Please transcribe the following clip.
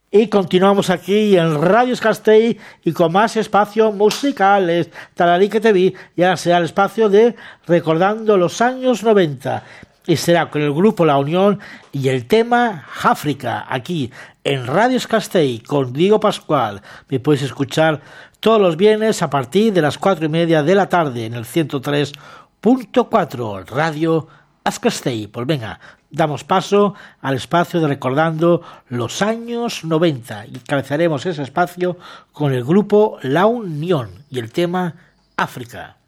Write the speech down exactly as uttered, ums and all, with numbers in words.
Y continuamos aquí en Radio Castell y con más espacios musicales. Talarí que te vi, y ahora será el espacio de Recordando los años noventa. Y será con el grupo La Unión y el tema África, aquí en Radio Castell con Diego Pascual. Me puedes escuchar todos los viernes a partir de las cuatro y media de la tarde en el ciento tres punto cuatro Radio Castell. Pues venga, damos paso al espacio de Recordando los años noventa y cabezaremos ese espacio con el grupo La Unión y el tema África.